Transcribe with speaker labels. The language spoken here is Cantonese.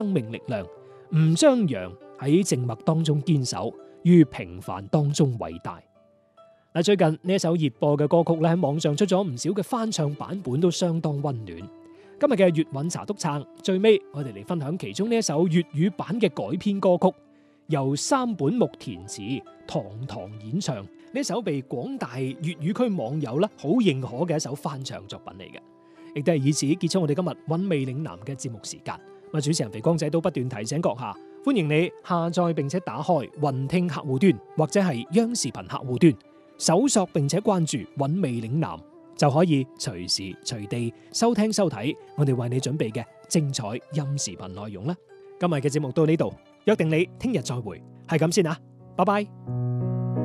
Speaker 1: 生命力量，唔張揚，喺靜默當中堅守，於平凡當中偉大。嗱，最近呢一首熱播嘅歌曲咧，喺網上出咗唔少嘅翻唱版本，都相當溫暖。今日嘅粵韻茶篤撐，最尾我哋嚟分享其中呢一首粵語版嘅改編歌曲，由三本木填詞，堂堂演唱。呢首被廣大粵語區網友咧好認可嘅一首翻唱作品嚟嘅，亦都係以此結束我哋今日韻味嶺南嘅節目時間。主持人肥光仔都不斷提醒閣下，歡迎你下載並且打開雲聽客戶端或者係央視頻客戶端，搜索並且關注韻味嶺南，就可以隨時隨地收聽收睇我哋為你準備嘅精彩音視頻內容啦。今日嘅節目到呢度，約定你聽日再會，係咁先啊，拜拜。